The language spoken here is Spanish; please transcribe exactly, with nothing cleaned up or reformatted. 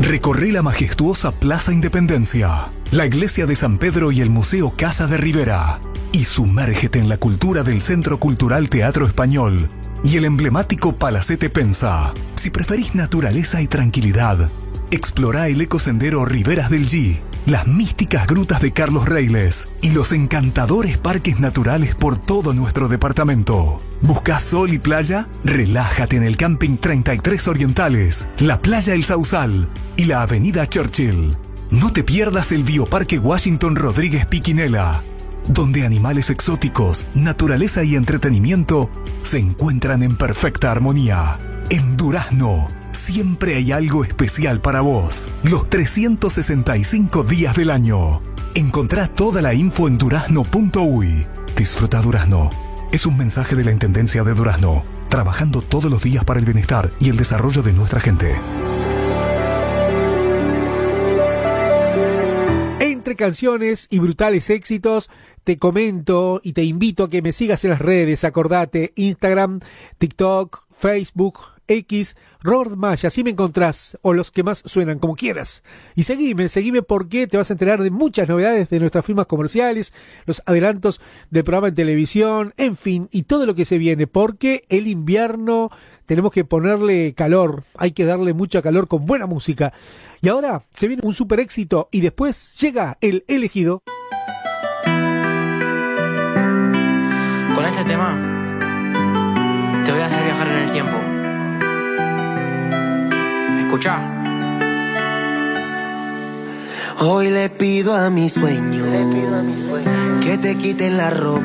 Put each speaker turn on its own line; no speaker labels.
Recorre la majestuosa Plaza Independencia, la Iglesia de San Pedro y el Museo Casa de Rivera, y sumérgete en la cultura del Centro Cultural Teatro Español y el emblemático Palacete Pensa. Si preferís naturaleza y tranquilidad, explorá el ecosendero Riberas del G, las místicas grutas de Carlos Reiles y los encantadores parques naturales por todo nuestro departamento. ¿Buscás sol y playa? Relájate en el Camping treinta y tres Orientales, la Playa El Sausal y la Avenida Churchill. No te pierdas el Bioparque Washington Rodríguez Piquinela, donde animales exóticos, naturaleza y entretenimiento se encuentran en perfecta armonía. En Durazno, siempre hay algo especial para vos, los trescientos sesenta y cinco días del año. Encontrá toda la info en durazno punto uy. Disfruta Durazno. Es un mensaje de la Intendencia de Durazno, trabajando todos los días para el bienestar y el desarrollo de nuestra gente.
Entre canciones y brutales éxitos, te comento y te invito a que me sigas en las redes. Acordate, Instagram, TikTok, Facebook, X, Robert Maya, así me encontrás, o los que más suenan, como quieras. Y seguime, seguime porque te vas a enterar de muchas novedades de nuestras firmas comerciales, los adelantos del programa en televisión, en fin, y todo lo que se viene, porque el invierno tenemos que ponerle calor, hay que darle mucha calor con buena música. Y ahora se viene un super éxito y después llega el elegido.
Con este tema te voy a hacer viajar en el tiempo. Escucha.
Hoy le pido a mi sueño, le pido a mi sueño que te quiten la ropa.